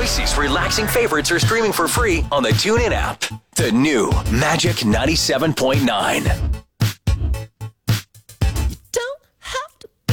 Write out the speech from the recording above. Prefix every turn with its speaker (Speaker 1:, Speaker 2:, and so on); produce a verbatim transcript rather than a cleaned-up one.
Speaker 1: Boise's relaxing favorites are streaming for free on the TuneIn app. The new Magic ninety-seven point nine.